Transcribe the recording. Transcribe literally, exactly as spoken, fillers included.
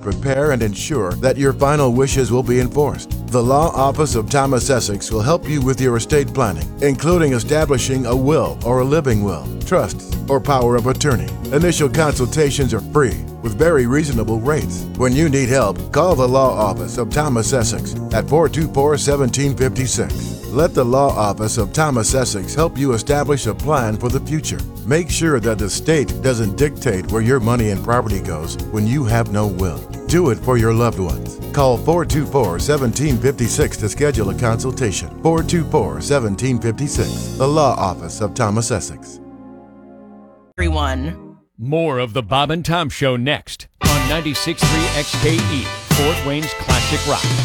prepare and ensure that your final wishes will be enforced. The Law Office of Thomas Essex will help you with your estate planning, including establishing a will or a living will, trusts, or power of attorney. Initial consultations are free with very reasonable rates. When you need help, call the Law Office of Thomas Essex at four two four, one seven five six. Let the Law Office of Thomas Essex help you establish a plan for the future. Make sure that the state doesn't dictate where your money and property goes when you have no will. Do it for your loved ones. Call four two four, one seven five six to schedule a consultation. four two four, one seven five six. The Law Office of Thomas Essex. Everyone. More of the Bob and Tom Show next on ninety-six point three X K E, Fort Wayne's Classic Rock.